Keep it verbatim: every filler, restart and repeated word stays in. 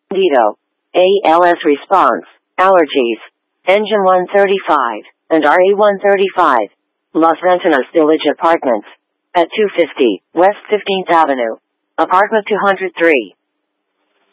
Dito. A L S response. Allergies. Engine one thirty-five. And R A one thirty-five. Los Ventanas Village Apartments. At two fifty, West fifteenth Avenue. Apartment two hundred three.